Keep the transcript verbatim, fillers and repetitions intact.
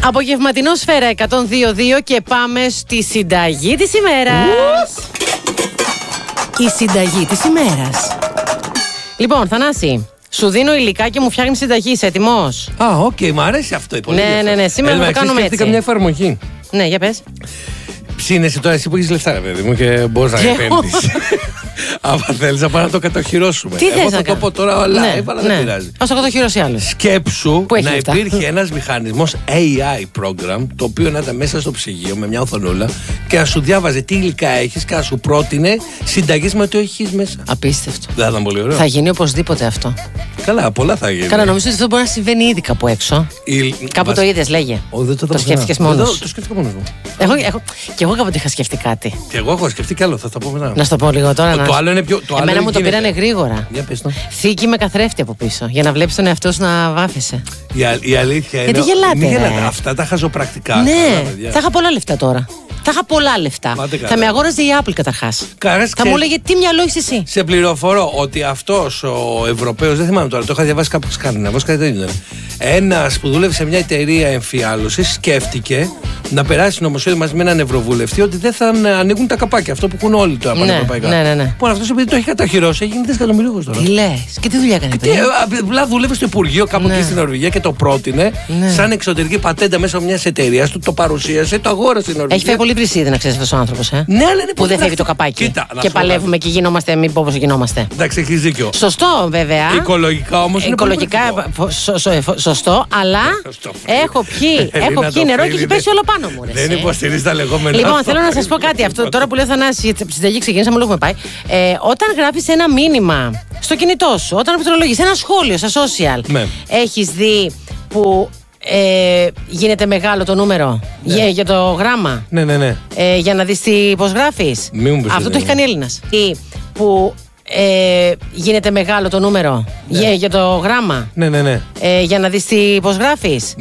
Απογευματινό Σφαίρα εκατόν δύο κόμμα δύο και πάμε στη συνταγή της ημέρας. Η συνταγή της ημέρας. Λοιπόν, Θανάση, σου δίνω υλικά και μου φτιάχνει συνταγή. Είσαι έτοιμος? Α, οκ, okay, μου αρέσει αυτό. Πολύ ναι, ναι, ναι, σήμερα θα το κάνουμε έτσι. Σκέφτηκα μια εφαρμογή. Ναι, για πες. Ψήνεσαι τώρα εσύ που έχεις λεφτά, ρε παιδί μου, και μπορείς να επένδυσεις. Αν θέλεις να πάμε να το κατοχυρώσουμε. Τι θες Εγώ να θα το πω τώρα όλα, ναι, αλλά ναι. δεν πειράζει. Ας το κατοχυρώσει άλλος. Σκέψου που να λεφτά. υπήρχε ένας μηχανισμός έι άι program, το οποίο να ήταν μέσα στο ψυγείο με μια οθονούλα και να σου διάβαζε τι υλικά έχεις και να σου πρότεινε συνταγές με το έχεις μέσα. Απίστευτο. Δεν θα ήταν πολύ ωραίο? Θα γίνει οπωσδήποτε αυτό. Καλά, πολλά θα γίνει. Καλά, νομίζω ότι αυτό μπορεί να συμβαίνει ήδη κάπου έξω. Η... Κάπου Μας... το είδες, λέγε. Ο, δεν το το σκέφτηκες μόνος σου. Το σκέφτηκα μόνος μου. Εγώ, εγώ, και εγώ κάποτε είχα σκεφτεί κάτι. Και εγώ έχω σκεφτεί κι άλλο, θα τα πω μετά. Να σου το πω λίγο τώρα. Το, να... το άλλο είναι πιο. Το Εμένα άλλο μου το γίνεται. πήρανε γρήγορα. Για πες το. Θήκη με καθρέφτη από πίσω. Για να βλέπεις τον εαυτό σου να βάφεσαι. Η, α, η αλήθεια είναι. Γιατί γελάτε, Μην γελάτε. ρε. Αυτά τα χαζοπρακτικά. Ναι, θα είχα πολλά λεφτά τώρα. Θα είχα πολλά λεφτά. Πάτε Θα καλά. με αγόραζε η Apple καταρχάς. Καράς, Θα μου έλεγε τι μυαλό έχεις εσύ. Σε πληροφορώ ότι αυτός ο Ευρωπαίος, δεν θυμάμαι τώρα, το είχα διαβάσει κάπου σκάνδινα, κάτι τέτοιο ήταν. Ένας που δούλευε σε μια εταιρεία εμφιάλωσης σκέφτηκε να περάσει νομοσχέδιο μαζί με έναν ευρωβουλευτή ότι δεν θα ανοίγουν τα καπάκια. Αυτό που έχουν όλοι τώρα πανευρωπαϊκά. Ναι, ναι, ναι. Λοιπόν, αυτός επειδή το έχει καταχειρώσει, έγινε δισεκατομμυρίουχος τώρα. Τι λες, και τι δουλειά έκανε. Τι, απλά δούλευε στο Υπουργείο κάπου Ναι. εκεί στην Νορβηγία και το πρότεινε Ναι. σαν εξωτερική πατέντα μέσα μια εταιρεία του, το παρουσίασε, το αγόρασε η Νορβηγία. Έχει φάει πολύ βρυσίδι να ξέρεις αυτός ο άνθρωπος, ε. Ναι, αλλά είναι Που πολύ δεν φεύγει το πρακτικό. καπάκι. Κοίτα, να Και σου πω παλεύουμε και γινόμαστε, μην πω όπως γινόμαστε. Εντάξει, έχεις δίκιο. Σωστό, βέβαια. Οικολογικά όμως είναι πολύ πρακτικό. Οικολογικά σω- σω- σω- σωστό, αλλά Σωστό. έχω πιει, Ελίνα, έχω το πιει νερό και φίλι έχει είναι- πέσει όλο πάνω μου. ρε, Δεν εσύ. υποστηρίζει τα λεγόμενα. Λοιπόν, αυτό. θέλω να σας πω κάτι. Αυτό, τώρα που λέω Θανάση, για τη συνταγή ξεκινήσαμε, λίγο έχουμε πάει. Ε, όταν γράφεις ένα μήνυμα στο κινητό σου, όταν πληκτρολογείς ένα σχόλιο στα social, Ναι. έχεις δει που ε, γίνεται μεγάλο το νούμερο για, για το γράμμα. Ναι, ναι, ναι. Ε, για να δεις τι, πώς γράφεις. Μη μου πεις Αυτό ότι το έχει κάνει Έλληνας. Ή που ε, γίνεται μεγάλο το νούμερο για, για το γράμμα. Ναι, ναι, ναι. Ε, για να δεις τι, πώς γράφεις.